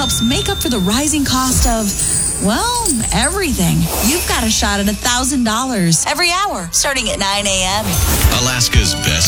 helps make up for the rising cost of, well, everything. You've got a shot at $1,000 every hour starting at 9 a.m. Alaska's best